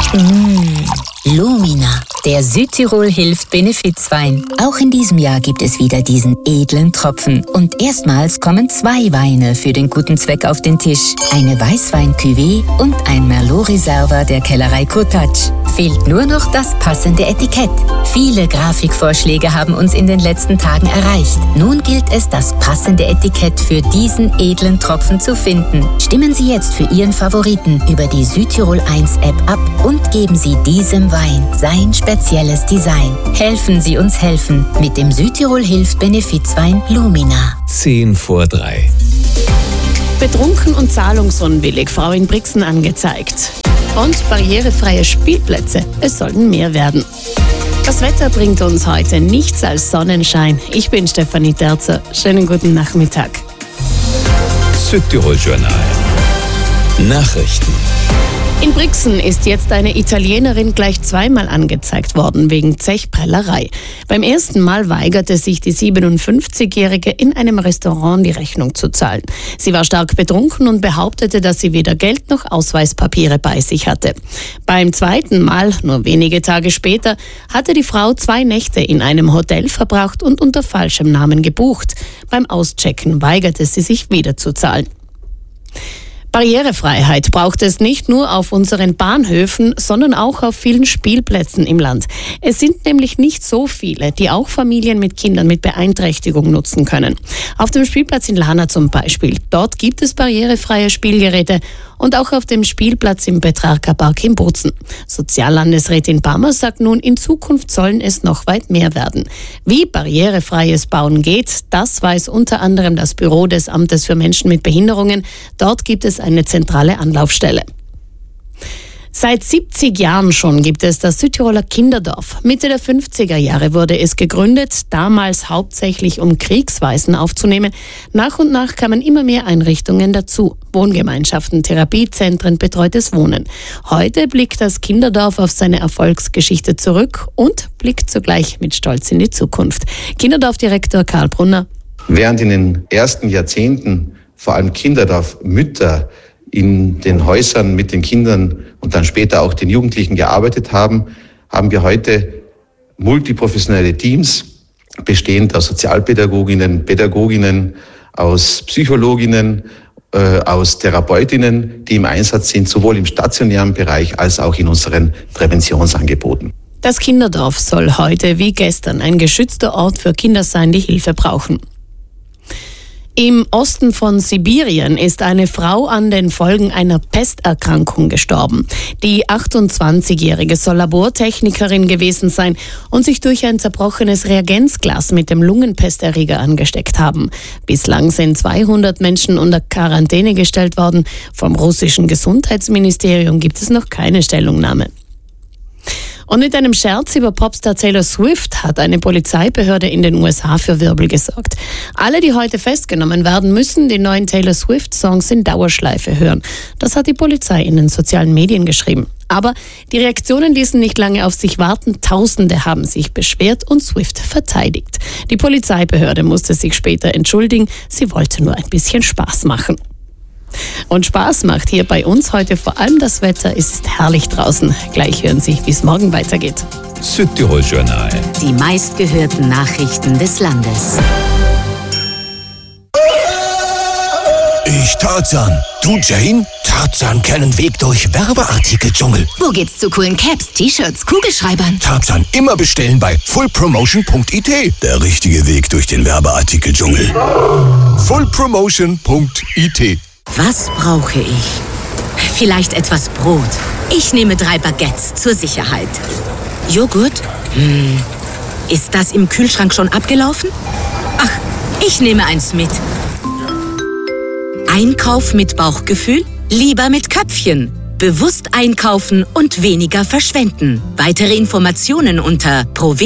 Lumina, der Südtirol hilft Benefizwein. Auch in diesem Jahr gibt es wieder diesen edlen Tropfen. Und erstmals kommen 2 Weine für den guten Zweck auf den Tisch. Eine Weißwein-Cuvée und ein Merlot-Reserva der Kellerei Cottage. Fehlt nur noch das passende Etikett. Viele Grafikvorschläge haben uns in den letzten Tagen erreicht. Nun gilt es, das passende Etikett für diesen edlen Tropfen zu finden. Stimmen Sie jetzt für Ihren Favoriten über die Südtirol 1 App ab und geben Sie diesem Wein sein spezielles Design. Helfen Sie uns helfen mit dem Südtirol hilft Benefizwein Lumina. 3:10. Betrunken und zahlungsunwillig, Frau in Brixen angezeigt. Und barrierefreie Spielplätze, es sollten mehr werden. Das Wetter bringt uns heute nichts als Sonnenschein. Ich bin Stefanie Terzer. Schönen guten Nachmittag. Südtirol Journal. Nachrichten. In Brixen ist jetzt eine Italienerin gleich 2-mal angezeigt worden wegen Zechprellerei. Beim ersten Mal weigerte sich die 57-Jährige in einem Restaurant die Rechnung zu zahlen. Sie war stark betrunken und behauptete, dass sie weder Geld noch Ausweispapiere bei sich hatte. Beim zweiten Mal, nur wenige Tage später, hatte die Frau 2 Nächte in einem Hotel verbracht und unter falschem Namen gebucht. Beim Auschecken weigerte sie sich wieder zu zahlen. Barrierefreiheit braucht es nicht nur auf unseren Bahnhöfen, sondern auch auf vielen Spielplätzen im Land. Es sind nämlich nicht so viele, die auch Familien mit Kindern mit Beeinträchtigung nutzen können. Auf dem Spielplatz in Lana zum Beispiel. Dort gibt es barrierefreie Spielgeräte und auch auf dem Spielplatz im Petrarca Park in Bozen. Soziallandesrätin Bammer sagt nun, in Zukunft sollen es noch weit mehr werden. Wie barrierefreies Bauen geht, das weiß unter anderem das Büro des Amtes für Menschen mit Behinderungen. Dort gibt es eine zentrale Anlaufstelle. Seit 70 Jahren schon gibt es das Südtiroler Kinderdorf. Mitte der 50er Jahre wurde es gegründet, damals hauptsächlich um Kriegswaisen aufzunehmen. Nach und nach kamen immer mehr Einrichtungen dazu. Wohngemeinschaften, Therapiezentren, betreutes Wohnen. Heute blickt das Kinderdorf auf seine Erfolgsgeschichte zurück und blickt zugleich mit Stolz in die Zukunft. Kinderdorfdirektor Karl Brunner. Während in den ersten Jahrzehnten vor allem Kinderdorfmütter in den Häusern mit den Kindern und dann später auch den Jugendlichen gearbeitet haben, haben wir heute multiprofessionelle Teams, bestehend aus Sozialpädagoginnen, Pädagoginnen, aus Psychologinnen, aus Therapeutinnen, die im Einsatz sind, sowohl im stationären Bereich als auch in unseren Präventionsangeboten. Das Kinderdorf soll heute wie gestern ein geschützter Ort für Kinder sein, die Hilfe brauchen. Im Osten von Sibirien ist eine Frau an den Folgen einer Pesterkrankung gestorben. Die 28-Jährige soll Labortechnikerin gewesen sein und sich durch ein zerbrochenes Reagenzglas mit dem Lungenpesterreger angesteckt haben. Bislang sind 200 Menschen unter Quarantäne gestellt worden. Vom russischen Gesundheitsministerium gibt es noch keine Stellungnahme. Und mit einem Scherz über Popstar Taylor Swift hat eine Polizeibehörde in den USA für Wirbel gesorgt. Alle, die heute festgenommen werden, müssen die neuen Taylor Swift-Songs in Dauerschleife hören. Das hat die Polizei in den sozialen Medien geschrieben. Aber die Reaktionen ließen nicht lange auf sich warten. Tausende haben sich beschwert und Swift verteidigt. Die Polizeibehörde musste sich später entschuldigen. Sie wollte nur ein bisschen Spaß machen. Und Spaß macht hier bei uns heute vor allem das Wetter. Es ist herrlich draußen. Gleich hören Sie, wie es morgen weitergeht. Südtirol Journal. Die meistgehörten Nachrichten des Landes. Ich Tarzan. Du Jane? Tarzan kennen Weg durch Werbeartikel-Dschungel. Wo geht's zu coolen Caps, T-Shirts, Kugelschreibern? Tarzan immer bestellen bei fullpromotion.it. Der richtige Weg durch den Werbeartikel-Dschungel. fullpromotion.it. Was brauche ich? Vielleicht etwas Brot. Ich nehme 3 Baguettes zur Sicherheit. Joghurt? Ist das im Kühlschrank schon abgelaufen? Ach, ich nehme eins mit. Einkauf mit Bauchgefühl? Lieber mit Köpfchen. Bewusst einkaufen und weniger verschwenden. Weitere Informationen unter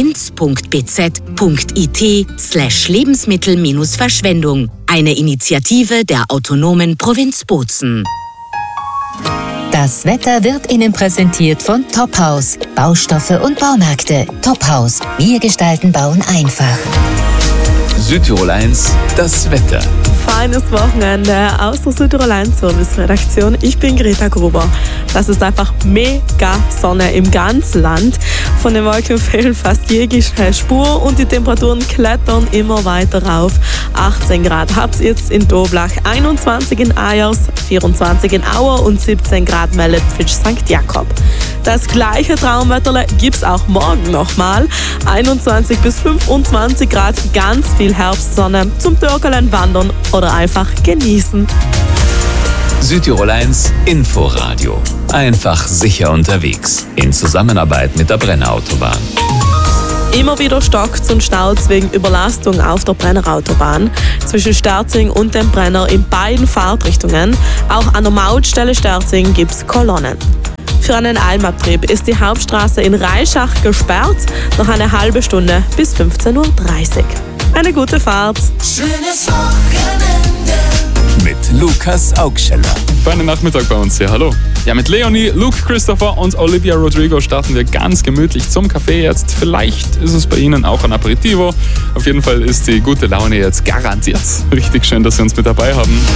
provinz.bz.it/Lebensmittel-Verschwendung. Eine Initiative der autonomen Provinz Bozen. Das Wetter wird Ihnen präsentiert von Tophaus. Baustoffe und Baumärkte. Tophaus. Wir gestalten Bauen einfach. Südtirol 1, das Wetter. Feines Wochenende aus der Südtirol 1 Service-Redaktion. Ich bin Greta Gruber. Das ist einfach mega Sonne im ganzen Land. Von den Wolken fehlen fast jegliche Spur und die Temperaturen klettern immer weiter rauf. 18 Grad habt ihr jetzt in Doblach, 21 in Ayers, 24 in Auer und 17 Grad meldet Pfitsch St. Jakob. Das gleiche Traumwetter gibt's auch morgen nochmal. 21 bis 25 Grad, ganz viel Herbstsonne zum Türkelen wandern oder einfach genießen. Südtirol 1 Inforadio. Einfach sicher unterwegs. In Zusammenarbeit mit der Brennerautobahn. Immer wieder stockt und staut wegen Überlastung auf der Brennerautobahn. Zwischen Sterzing und dem Brenner in beiden Fahrtrichtungen. Auch an der Mautstelle Sterzing gibt's Kolonnen. Für einen Almabtrieb ist die Hauptstraße in Reischach gesperrt. Noch eine halbe Stunde bis 15:30 Uhr. Eine gute Fahrt. Schönes Wochenende Mit Lukas Augscheller. Feinen Nachmittag bei uns hier, hallo. Ja, mit Leonie, Luke, Christopher und Olivia Rodrigo starten wir ganz gemütlich zum Kaffee jetzt. Vielleicht ist es bei Ihnen auch ein Aperitivo. Auf jeden Fall ist die gute Laune jetzt garantiert. Richtig schön, dass Sie uns mit dabei haben.